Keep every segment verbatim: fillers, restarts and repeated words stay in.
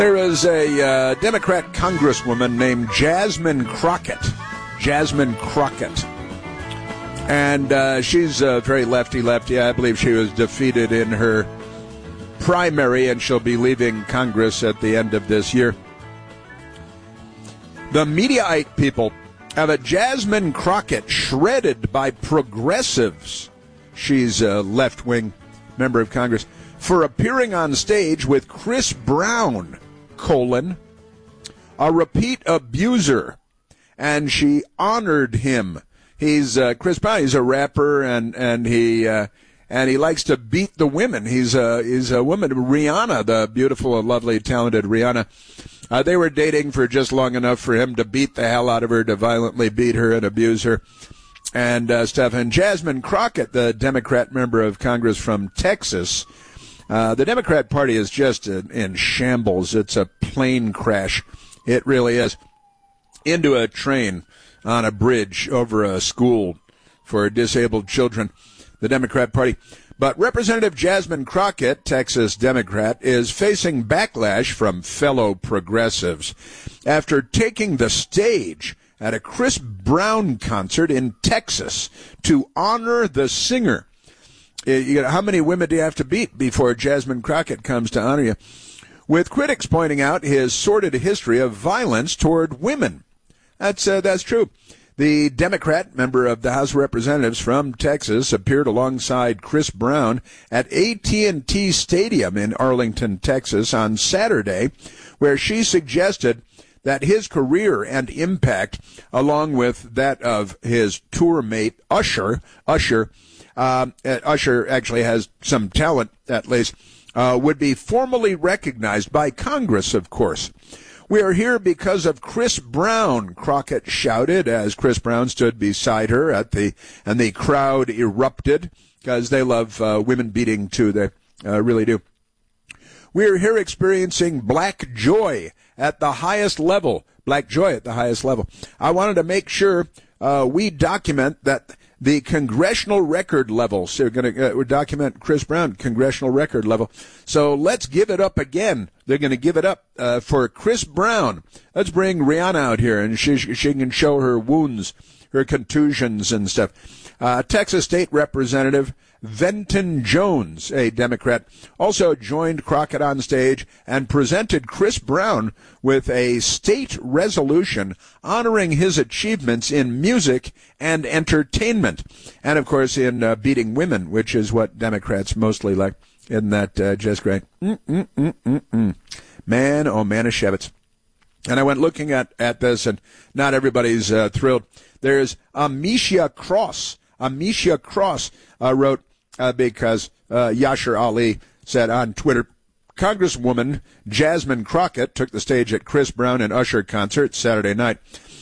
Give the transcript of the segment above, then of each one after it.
There is a uh, Democrat congresswoman named Jasmine Crockett. Jasmine Crockett. And uh, she's uh, very lefty-lefty. I believe she was defeated in her primary, and she'll be leaving Congress at the end of this year. The Mediaite people have a Jasmine Crockett shredded by progressives. She's a left-wing member of Congress for appearing on stage with Chris Brown, colon, a repeat abuser, and she honored him. He's uh, Chris Brown. He's a rapper, and and he uh, and he likes to beat the women. He's a he's a woman, Rihanna, the beautiful and lovely, talented Rihanna. Uh, they were dating for just long enough for him to beat the hell out of her, to violently beat her and abuse her, and uh, stuff. And Jasmine Crockett, the Democrat member of Congress from Texas. Uh, the Democrat Party is just in, in shambles. It's a plane crash. It really is. Into a train on a bridge over a school for disabled children. The Democrat Party. But Representative Jasmine Crockett, Texas Democrat, is facing backlash from fellow progressives after taking the stage at a Chris Brown concert in Texas to honor the singer. You know, how many women do you have to beat before Jasmine Crockett comes to honor you? With critics pointing out his sordid history of violence toward women. That's uh, that's true. The Democrat member of the House of Representatives from Texas appeared alongside Chris Brown at A T and T Stadium in Arlington, Texas on Saturday, where she suggested that his career and impact, along with that of his tour mate Usher, Usher, Um, Usher actually has some talent, at least, uh, would be formally recognized by Congress, of course. We are here because of Chris Brown, Crockett shouted as Chris Brown stood beside her at the, and the crowd erupted because they love uh, women beating too. They uh, really do. We are here experiencing black joy at the highest level. Black joy at the highest level. I wanted to make sure uh, we document that the congressional record level. So we're going to uh, document Chris Brown, congressional record level. So let's give it up again. They're going to give it up uh, for Chris Brown. Let's bring Rihanna out here, and she she can show her wounds, her contusions and stuff. Uh, Texas State Representative Venton Jones, a Democrat, also joined Crockett on stage and presented Chris Brown with a state resolution honoring his achievements in music and entertainment. And, of course, in uh, beating women, which is what Democrats mostly like. Isn't that uh, just great? Mm-mm-mm-mm-mm. Man, oh, Manischewitz. And I went looking at, at this, and not everybody's uh, thrilled. There's Amisha Cross. Amisha Cross uh, wrote, uh, because uh, Yashar Ali said on Twitter, Congresswoman Jasmine Crockett took the stage at Chris Brown and Usher concert Saturday night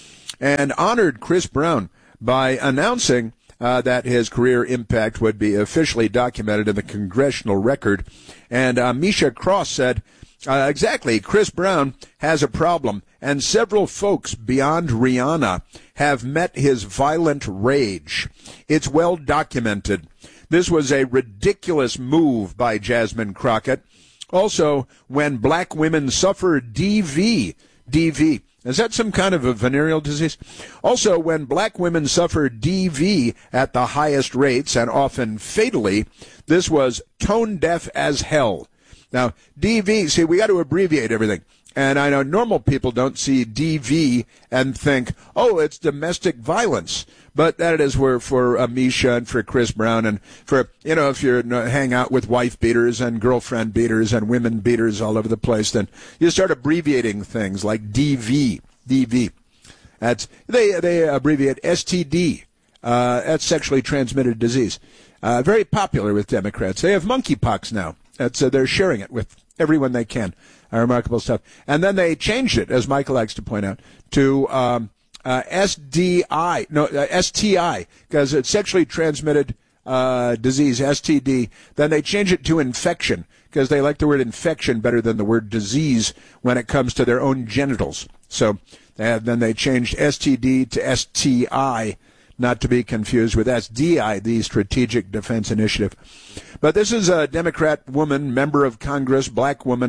and honored Chris Brown by announcing uh, that his career impact would be officially documented in the congressional record. And uh, Misha Cross said, uh, exactly, Chris Brown has a problem, and several folks beyond Rihanna have met his violent rage. It's well documented. This was a ridiculous move by Jasmine Crockett. Also, when black women suffer D V, D V, is that some kind of a venereal disease? Also, when black women suffer D V at the highest rates and often fatally, this was tone deaf as hell. Now, D V, see, we got to abbreviate everything. And I know normal people don't see D V and think, oh, it's domestic violence. But that is where for Amisha and for Chris Brown and for, you know, if you hang out with wife beaters and girlfriend beaters and women beaters all over the place, then you start abbreviating things like D V, D V. That's, they, they abbreviate S T D. Uh, that's sexually transmitted disease. Uh, very popular with Democrats. They have monkeypox now. That's, uh, they're sharing it with everyone they can. Uh, remarkable stuff. And then they changed it, as Michael likes to point out, to um, uh, S D I, no, uh, S T I, because it's sexually transmitted uh, disease, S T D. Then they changed it to infection, because they like the word infection better than the word disease when it comes to their own genitals. So uh, then they changed S T D to S T I, not to be confused with S D I, the Strategic Defense Initiative. But this is a Democrat woman, member of Congress, black woman,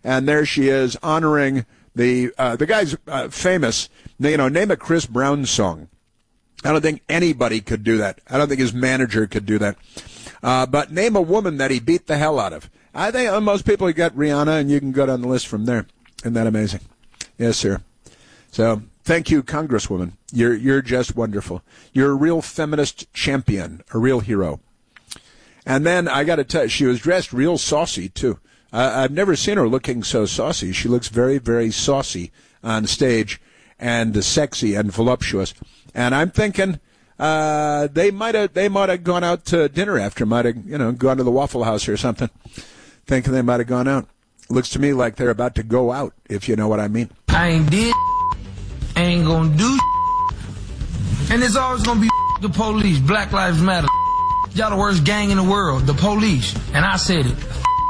and there she is honoring the uh, the guy's uh, famous. You know, name a Chris Brown song. I don't think anybody could do that. I don't think his manager could do that. Uh, but name a woman that he beat the hell out of. I think uh, most people got Rihanna, and you can go down the list from there. Isn't that amazing? Yes, sir. So thank you, Congresswoman. You're you're just wonderful. You're a real feminist champion, a real hero. And then I got to tell you, she was dressed real saucy, too. Uh, I've never seen her looking so saucy. She looks very, very saucy on stage and uh, sexy and voluptuous. And I'm thinking uh, they might have they might have gone out to dinner after, might have you know gone to the Waffle House or something. Thinking they might have gone out. Looks to me like they're about to go out, if you know what I mean. I ain't did, ain't gonna do, and it's always gonna be the police. Black Lives Matter. Y'all the worst gang in the world, the police. And I said it.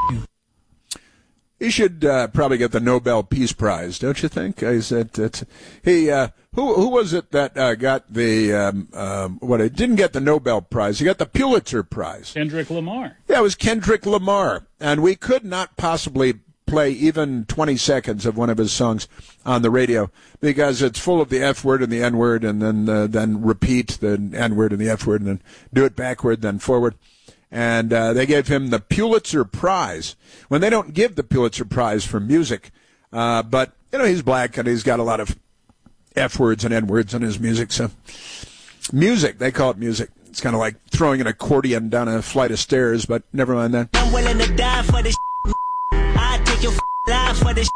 He should uh, probably get the Nobel Peace Prize, don't you think? I said that he uh, who who was it that uh, got the um, um, what? It didn't get the Nobel Prize. He got the Pulitzer Prize. Kendrick Lamar. Yeah, it was Kendrick Lamar, and we could not possibly play even twenty seconds of one of his songs on the radio because it's full of the F word and the N word, and then uh, then repeat the N word and the F word, and then do it backward, then forward. And uh, they gave him the Pulitzer Prize when they don't give the Pulitzer Prize for music. Uh, but, you know, he's black and he's got a lot of F words and N words in his music. So music, they call it music. It's kind of like throwing an accordion down a flight of stairs, but never mind that. I'm willing to die for this. I take your life for this.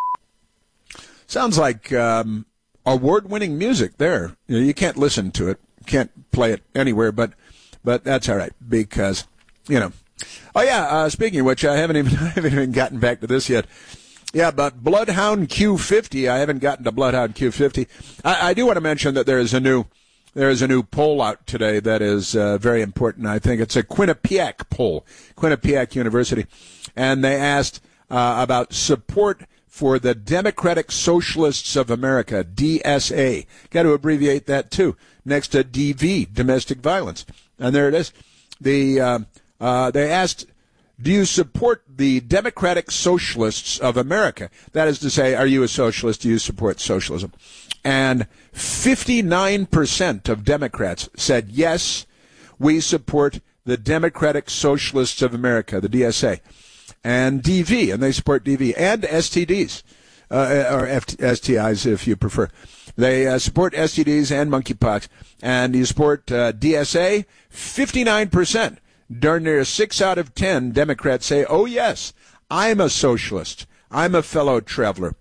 Sounds like um, award-winning music there. You know, you can't listen to it. You can't play it anywhere, but But that's all right because, you know. Oh, yeah, uh, speaking of which, I haven't even I haven't even gotten back to this yet. Yeah, but Bloodhound Q fifty, I haven't gotten to Bloodhound Q fifty. I, I do want to mention that there is a new there is a new poll out today that is uh, very important. I think it's a Quinnipiac poll, Quinnipiac University. And they asked uh, about support for the Democratic Socialists of America, D S A. Got to abbreviate that, too, next to D V, domestic violence. And there it is. The uh, uh, they asked, do you support the Democratic Socialists of America? That is to say, are you a socialist? Do you support socialism? And fifty-nine percent of Democrats said, yes, we support the Democratic Socialists of America, the D S A, and D V, and they support D V, and S T Ds, uh, or F- S T Is if you prefer. They uh, support S T Ds and monkeypox. And you support uh, D S A, fifty-nine percent. Darn near six out of ten Democrats say, oh, yes, I'm a socialist. I'm a fellow traveler.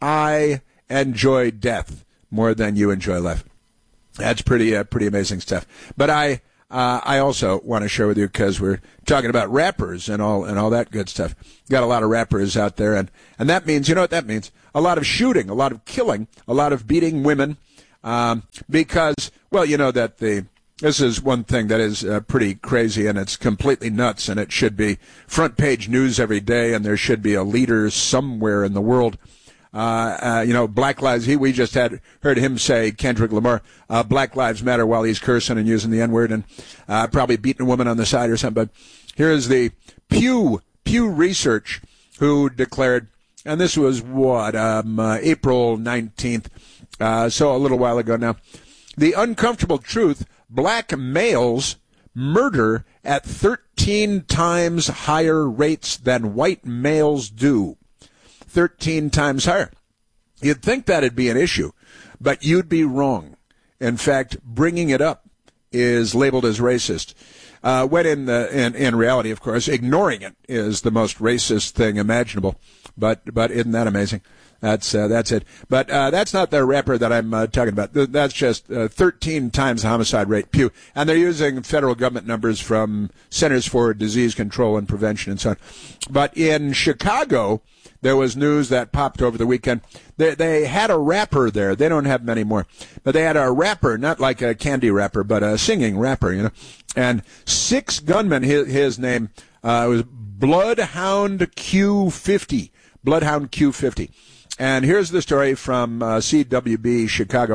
I enjoy death more than you enjoy life. That's pretty uh, pretty amazing stuff. But I uh, I also want to share with you, because we're talking about rappers and all and all that good stuff. Got a lot of rappers out there, and, and that means, you know what that means? A lot of shooting, a lot of killing, a lot of beating women, um, because, well, you know that the this is one thing that is uh, pretty crazy, and it's completely nuts, and it should be front page news every day, and there should be a leader somewhere in the world. Uh, uh, you know, Black Lives, he, we just had heard him say, Kendrick Lamar, uh, Black Lives Matter, while he's cursing and using the N-word and uh, probably beating a woman on the side or something. But here's the Pew, Pew Research, who declared, and this was what, um, uh, April nineteenth, uh, so a little while ago now, the uncomfortable truth, black males murder at thirteen times higher rates than white males do. thirteen times higher. You'd think that'd be an issue, but you'd be wrong. In fact, bringing it up is labeled as racist. Uh, when in, the, in in reality, of course, ignoring it is the most racist thing imaginable. But but isn't that amazing? That's uh, that's it. But uh, that's not the rapper that I'm uh, talking about. That's just uh, thirteen times the homicide rate. Pew. And they're using federal government numbers from Centers for Disease Control and Prevention and so on. But in Chicago, there was news that popped over the weekend. They, they had a rapper there. They don't have many more. But they had a rapper, not like a candy rapper, but a singing rapper, you know. And six gunmen, his, his name uh, was Bloodhound Q fifty. Bloodhound Q fifty. And here's the story from uh, C W B Chicago.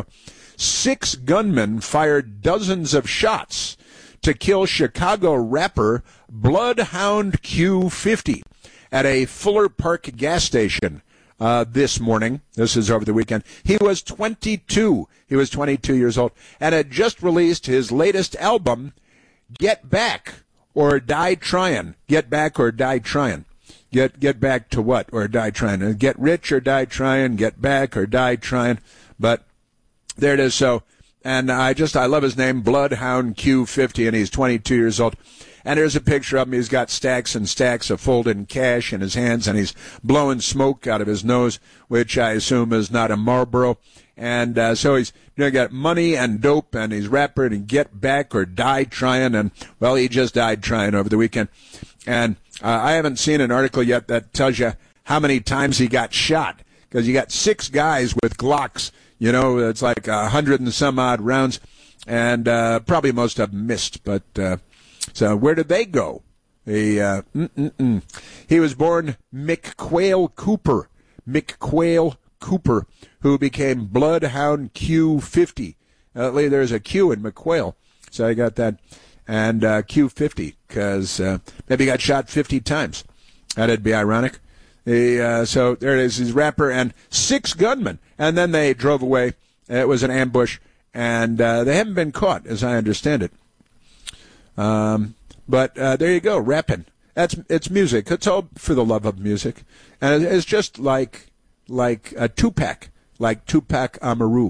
Six gunmen fired dozens of shots to kill Chicago rapper Bloodhound Q fifty at a Fuller Park gas station uh, this morning. This is over the weekend. He was twenty-two. He was twenty-two years old and had just released his latest album, Get Back or Die Tryin'. Get Back or Die Tryin'. Get get back to what or die trying? Get rich or die trying? Get back or die trying? But there it is. So, and I just, I love his name, Bloodhound Q fifty, and he's twenty-two years old. And there's a picture of him. He's got stacks and stacks of folded cash in his hands, and he's blowing smoke out of his nose, which I assume is not a Marlboro. And uh, so he's you know, got money and dope, and he's rapping and get back or die trying. And, well, he just died trying over the weekend. And uh, I haven't seen an article yet that tells you how many times he got shot, because you got six guys with Glocks. You know, it's like a hundred and some odd rounds, and uh, probably most of them missed. But uh, so where did they go? He, uh, mm-mm-mm. He was born McQuail Cooper, McQuail Cooper, who became Bloodhound Q fifty. Uh, there's a Q in McQuail, so I got that. And uh, Q fifty, because uh, maybe he got shot fifty times. That'd be ironic. He, uh, so there it is, his rapper and six gunmen. And then they drove away. It was an ambush, and uh, they haven't been caught, as I understand it. Um, but uh, there you go, rapping. That's it's music. It's all for the love of music, and it's just like like a Tupac, like Tupac Amaru,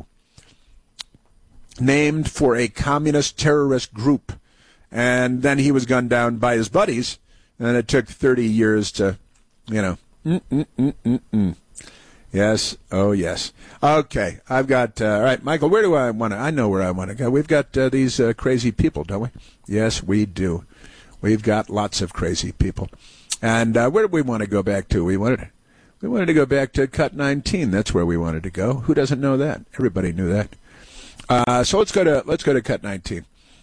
named for a communist terrorist group. And then he was gunned down by his buddies, and it took thirty years to, you know, mm-mm-mm-mm-mm. Yes, oh yes. Okay, I've got, uh, all right, Michael, where do I want to, I know where I want to go. We've got uh, these uh, crazy people, don't we? Yes, we do. We've got lots of crazy people. And uh, where do we want to go back to? We wanted, we wanted to go back to Cut nineteen. That's where we wanted to go. Who doesn't know that? Everybody knew that. Uh, so let's go to, let's go to Cut nineteen.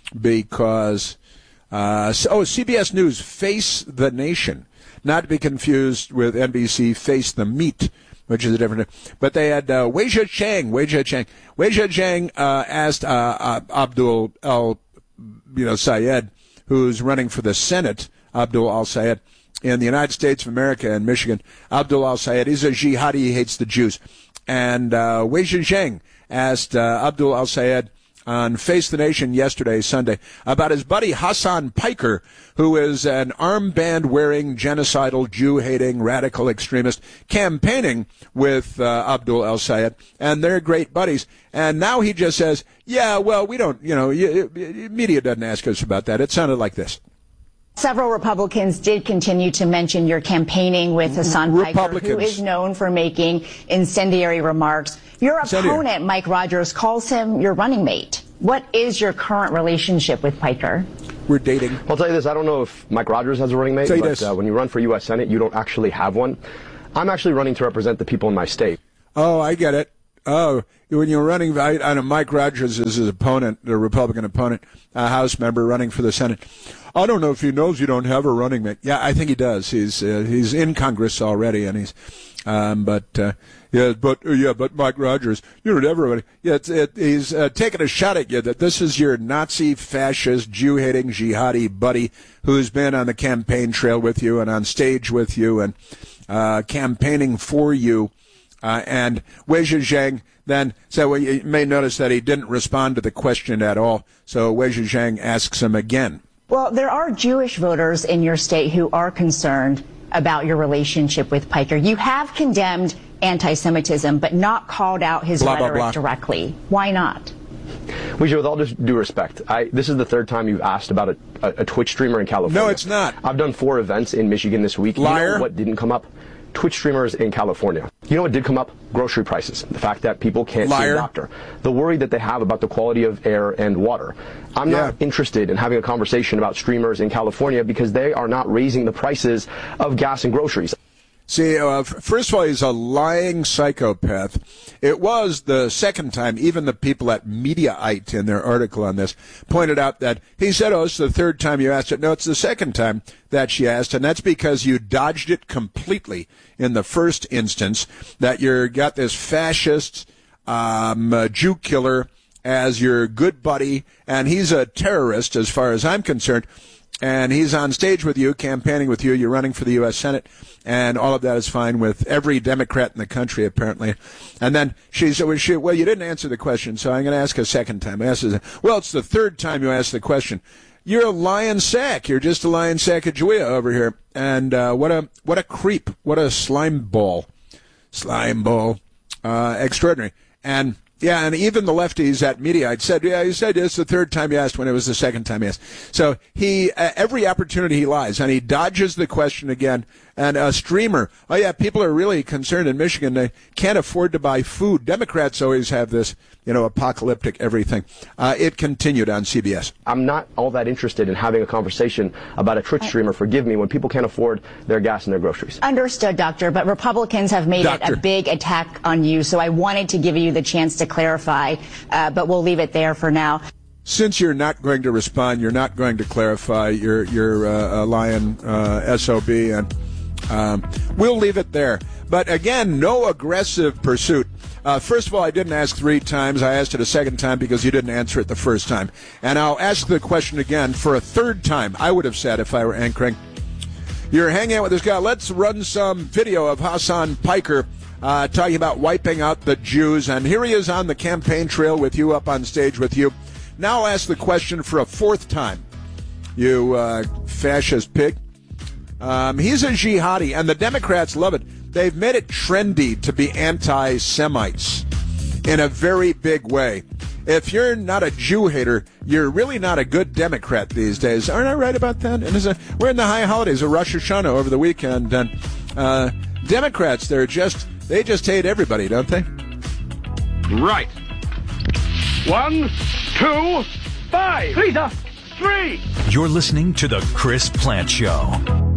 Because, uh, so, oh, C B S News, Face the Nation. Not to be confused with N B C, Face the Meat, which is a different, but they had uh, Wei Zhejiang, Wei Zhejiang. Wei Zhejiang uh, asked uh, uh, Abdul al, you know, Sayed, who's running for the Senate, Abdul al-Sayed, in the United States of America and Michigan. Abdul al-Sayed, he's a jihadi, he hates the Jews. And uh, Wei Zhejiang asked uh, Abdul al-Sayed on Face the Nation yesterday, Sunday, about his buddy Hassan Piker, who is an armband-wearing, genocidal, Jew-hating, radical extremist, campaigning with uh, Abdul al-Sayed, and they're great buddies. And now he just says, yeah, well, we don't, you know, y- y- media doesn't ask us about that. It sounded like this. Several Republicans did continue to mention your campaigning with Hassan Piker, who is known for making incendiary remarks. Your Incendiary. opponent, Mike Rogers, calls him your running mate. What is your current relationship with Piker? We're dating. I'll tell you this. I don't know if Mike Rogers has a running mate, but uh, when you run for U S Senate, you don't actually have one. I'm actually running to represent the people in my state. Oh, I get it. Oh, when you're running, I, I know Mike Rogers is his opponent, the Republican opponent, a House member running for the Senate. I don't know if he knows you don't have a running mate. Yeah, I think he does. He's uh, he's in Congress already, and he's, um, but uh, yeah, but uh, yeah, but Mike Rogers, you know, everybody, yeah, it's, it, he's uh, taking a shot at you that this is your Nazi, fascist, Jew-hating, jihadi buddy who's been on the campaign trail with you and on stage with you and uh, campaigning for you. Uh, and Wei Zhejiang then said, well, you may notice that he didn't respond to the question at all. So Wei Zhejiang asks him again. Well, there are Jewish voters in your state who are concerned about your relationship with Piker. You have condemned anti-Semitism, but not called out his blah, rhetoric blah, blah. directly. Why not? Weijia, with all due respect, I, this is the third time you've asked about a, a, a Twitch streamer in California. No, it's not. I've done four events in Michigan this week. Liar. You know what didn't come up? Twitch streamers in California. You know what did come up? Grocery prices. The fact that people can't Liar. see a doctor. The worry that they have about the quality of air and water. I'm yeah. not interested in having a conversation about streamers in California because they are not raising the prices of gas and groceries. See, uh, first of all, he's a lying psychopath. It was the second time, even the people at Mediaite in their article on this pointed out that he said, oh, it's the third time you asked it. No, it's the second time that she asked, and that's because you dodged it completely in the first instance, that you got this fascist um, uh, Jew killer as your good buddy, and he's a terrorist as far as I'm concerned. and he's on stage with you, campaigning with you. You're running for the U S Senate, and all of that is fine with every Democrat in the country, apparently. And then she said, well, she, well you didn't answer the question, so I'm going to ask a second time. I asked her, well, it's the third time you asked the question. You're a lying sack. You're just a lying sack of Julia over here. And uh, what a what a creep. What a slime ball. Slime ball. Uh, extraordinary. And yeah, and even the lefties at Mediaite said, yeah, he said it's the third time you asked when it was the second time he asked. So he, uh, every opportunity he lies, and he dodges the question again. And a streamer, oh yeah, people are really concerned in Michigan. They can't afford to buy food. Democrats always have this, you know, apocalyptic everything. Uh, it continued on C B S. I'm not all that interested in having a conversation about a Twitch streamer, forgive me, when people can't afford their gas and their groceries. Understood, Doctor, but Republicans have made Doctor. it a big attack on you, so I wanted to give you the chance to clarify, uh, but we'll leave it there for now. Since you're not going to respond, you're not going to clarify, you're, you're uh, a lying uh, S O B, and um, we'll leave it there. But again, no aggressive pursuit. Uh, first of all, I didn't ask three times. I asked it a second time because you didn't answer it the first time. And I'll ask the question again for a third time, I would have said if I were anchoring. You're hanging out with this guy. Let's run some video of Hassan Piker uh, talking about wiping out the Jews. And here he is on the campaign trail with you, up on stage with you. Now I'll ask the question for a fourth time, you uh, fascist pig. Um, he's a jihadi, and the Democrats love it. They've made it trendy to be anti-Semites in a very big way. If you're not a Jew hater, you're really not a good Democrat these days. Aren't I right about that? And a, we're in the high holidays of Rosh Hashanah over the weekend, and uh, Democrats, they're just, they just hate everybody, don't they? Right. One, two, five. Lisa, three. You're listening to The Chris Plante Show.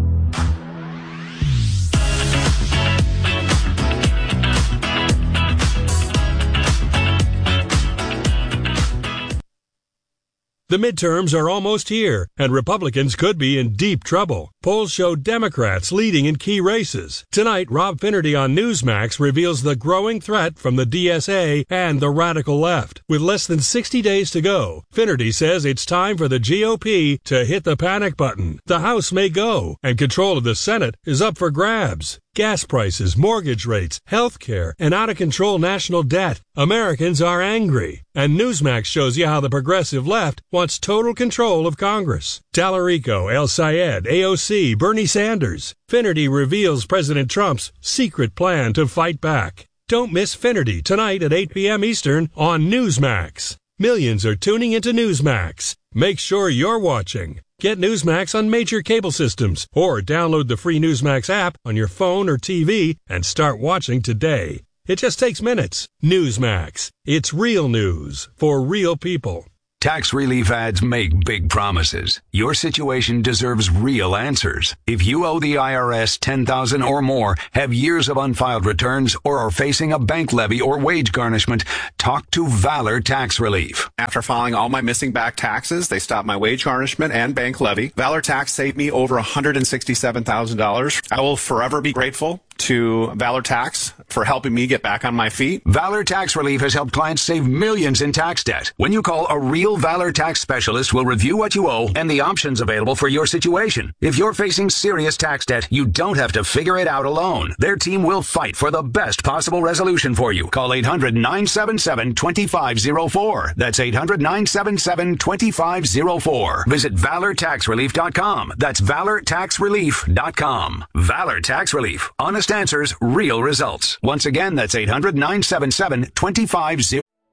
The midterms are almost here, and Republicans could be in deep trouble. Polls show Democrats leading in key races. Tonight, Rob Finnerty on Newsmax reveals the growing threat from the D S A and the radical left. With less than sixty days to go, Finnerty says it's time for the G O P to hit the panic button. The House may go, and control of the Senate is up for grabs. Gas prices, mortgage rates, health care, and out-of-control national debt. Americans are angry. And Newsmax shows you how the progressive left wants total control of Congress. Tallarico, El Sayed, A O C, Bernie Sanders. Finnerty reveals President Trump's secret plan to fight back. Don't miss Finnerty tonight at eight p.m. Eastern on Newsmax. Millions are tuning into Newsmax. Make sure you're watching. Get Newsmax on major cable systems or download the free Newsmax app on your phone or T V and start watching today. It just takes minutes. Newsmax. It's real news for real people. Tax relief ads make big promises. Your situation deserves real answers. If you owe the I R S ten thousand dollars or more, have years of unfiled returns, or are facing a bank levy or wage garnishment, talk to Valor Tax Relief. After filing all my missing back taxes, they stopped my wage garnishment and bank levy. Valor Tax saved me over one hundred sixty-seven thousand dollars. I will forever be grateful to Valor Tax for helping me get back on my feet. Valor Tax Relief has helped clients save millions in tax debt. When you call, a real Valor Tax specialist will review what you owe and the options available for your situation. If you're facing serious tax debt, you don't have to figure it out alone. Their team will fight for the best possible resolution for you. Call eight hundred, nine seven seven, two five zero four. That's eight hundred, nine seven seven, two five zero four. Visit valor tax relief dot com. That's valor tax relief dot com. Valor Tax Relief. Honest answers, real results. Once again, that's eight hundred, nine seven seven, two five zero four.